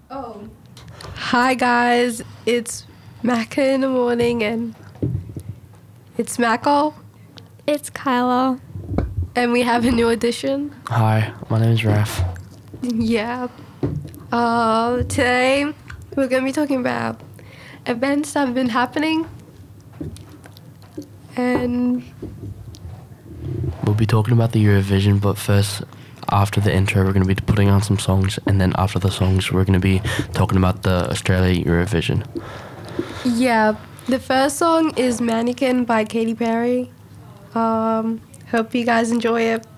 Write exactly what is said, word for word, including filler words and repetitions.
Oh. Hi guys, it's Macca in the morning and it's Macca. It's Kyla. And we have a new addition. Hi, my name is Raf. Yeah. Uh, today we're going to be talking about events that have been happening. And We'll be talking about the Eurovision, but first, after the intro, we're going to be putting on some songs, and then after the songs, we're going to be talking about the Australia Eurovision. yeah, the first song is Mannequin by Katy Perry. Um, hope you guys enjoy it.